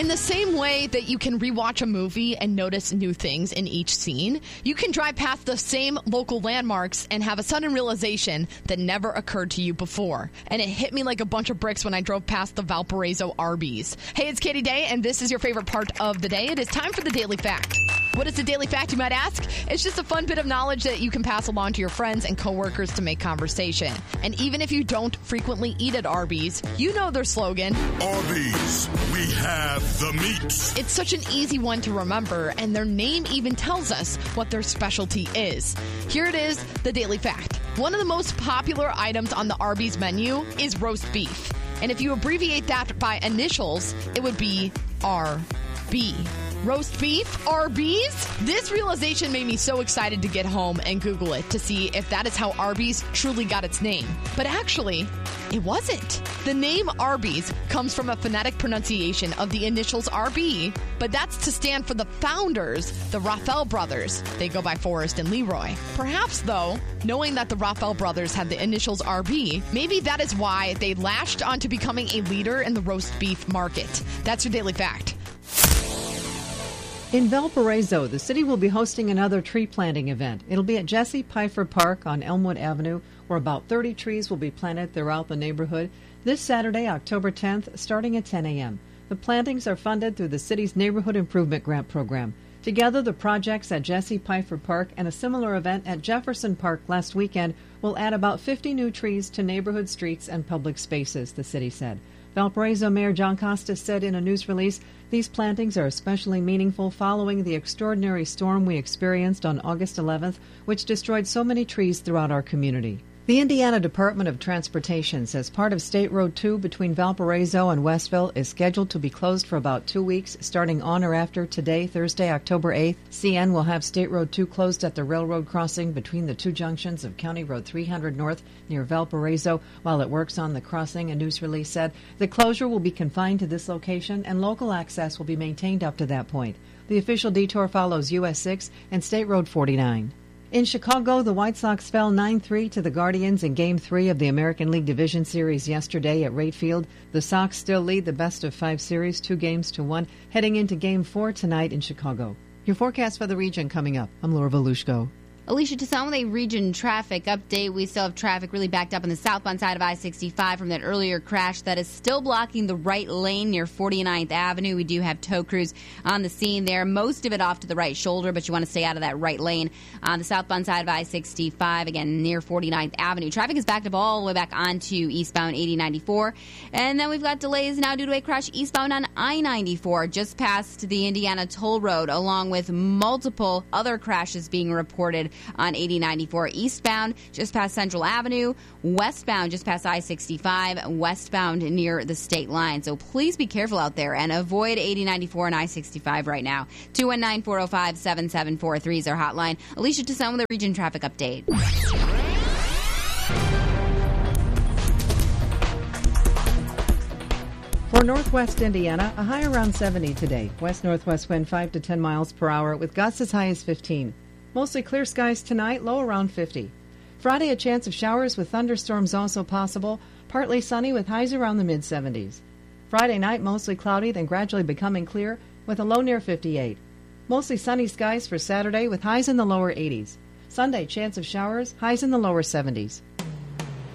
In the same way that you can rewatch a movie and notice new things in each scene, you can drive past the same local landmarks and have a sudden realization that never occurred to you before. And it hit me like a bunch of bricks when I drove past the Valparaiso Arby's. Hey, it's Katie Day, and this is your favorite part of the day. It is time for the Daily Fact. What is the Daily Fact, you might ask? It's just a fun bit of knowledge that you can pass along to your friends and coworkers to make conversation. And even if you don't frequently eat at Arby's, you know their slogan. Arby's, we have the meat. It's such an easy one to remember, and their name even tells us what their specialty is. Here it is, the Daily Fact. One of the most popular items on the Arby's menu is roast beef. And if you abbreviate that by initials, it would be RB. Roast beef? Arby's? This realization made me so excited to get home and Google it to see if that is how Arby's truly got its name. But actually, it wasn't. The name Arby's comes from a phonetic pronunciation of the initials RB, but that's to stand for the founders, the Raphael brothers. They go by Forrest and Leroy. Perhaps, though, knowing that the Raphael brothers had the initials RB, maybe that is why they lashed on to becoming a leader in the roast beef market. That's your Daily Fact. In Valparaiso, the city will be hosting another tree planting event. It'll be at Jesse Pfeiffer Park on Elmwood Avenue, where about 30 trees will be planted throughout the neighborhood this Saturday, October 10th, starting at 10 a.m. The plantings are funded through the city's Neighborhood Improvement Grant Program. Together, the projects at Jesse Pfeiffer Park and a similar event at Jefferson Park last weekend will add about 50 new trees to neighborhood streets and public spaces, the city said. Valparaiso Mayor John Costas said in a news release, these plantings are especially meaningful following the extraordinary storm we experienced on August 11th, which destroyed so many trees throughout our community. The Indiana Department of Transportation says part of State Road 2 between Valparaiso and Westville is scheduled to be closed for about 2 weeks, starting on or after today, Thursday, October 8th. CN will have State Road 2 closed at the railroad crossing between the two junctions of County Road 300 North near Valparaiso while it works on the crossing, a news release said. The closure will be confined to this location, and local access will be maintained up to that point. The official detour follows US 6 and State Road 49. In Chicago, the White Sox fell 9-3 to the Guardians in Game 3 of the American League Division Series yesterday at Wright Field. The Sox still lead the best-of-5 series 2-1, heading into Game 4 tonight in Chicago. Your forecast for the region coming up. I'm Laura Volushko. Alicia, to some of the region traffic update, we still have traffic really backed up on the southbound side of I-65 from that earlier crash that is still blocking the right lane near 49th Avenue. We do have tow crews on the scene there, most of it off to the right shoulder, but you want to stay out of that right lane on the southbound side of I-65, again, near 49th Avenue. Traffic is backed up all the way back onto eastbound 8094. And then we've got delays now due to a crash eastbound on I-94, just past the Indiana Toll Road, along with multiple other crashes being reported on 8094 eastbound, just past Central Avenue, westbound, just past I-65, westbound near the state line. So please be careful out there and avoid 8094 and I-65 right now. 219-405-7743 is our hotline. Alicia Toussaint with a region traffic update. For northwest Indiana, a high around 70 today. West-northwest wind 5 to 10 miles per hour with gusts as high as 15. Mostly clear skies tonight, low around 50. Friday, a chance of showers with thunderstorms also possible. Partly sunny with highs around the mid-70s. Friday night, mostly cloudy, then gradually becoming clear with a low near 58. Mostly sunny skies for Saturday with highs in the lower 80s. Sunday, chance of showers, highs in the lower 70s.